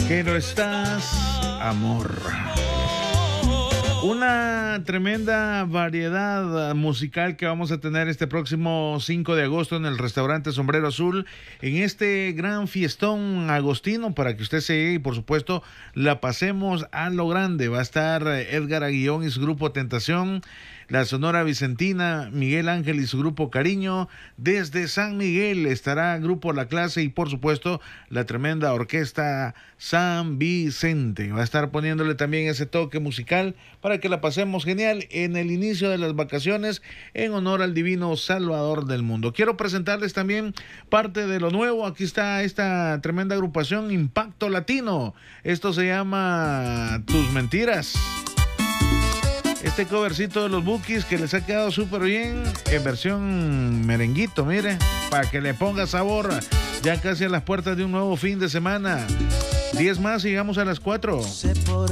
Que no estás, amor. Una tremenda variedad musical que vamos a tener este próximo 5 de agosto en el restaurante Sombrero Azul, en este gran fiestón agostino, para que usted se llegue y por supuesto la pasemos a lo grande. Va a estar Edgar Aguillón y su grupo Tentación, la Sonora Vicentina, Miguel Ángel y su grupo Cariño. Desde San Miguel estará Grupo La Clase y por supuesto la tremenda orquesta San Vicente. Va a estar poniéndole también ese toque musical para que la pasemos genial en el inicio de las vacaciones en honor al divino Salvador del mundo. Quiero presentarles también parte de lo nuevo. Aquí está esta tremenda agrupación Impacto Latino. Esto se llama Tus Mentiras. Este covercito de los Bukis que les ha quedado súper bien en versión merenguito, mire, para que le ponga sabor. Ya casi a las puertas de un nuevo fin de semana. 10 más y llegamos a las 4.